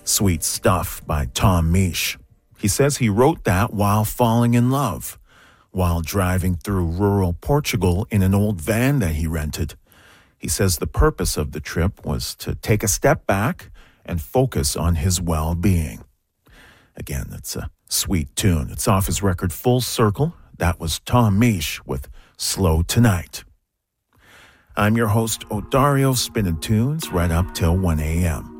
Sweet Stuff by Tom Misch. He says he wrote that while falling in love, while driving through rural Portugal in an old van that he rented. He says the purpose of the trip was to take a step back and focus on his well-being. Again, it's a sweet tune. It's off his record Full Circle. That was Tom Misch with Slow Tonight. I'm your host, Odario, spinning tunes right up till 1 a.m.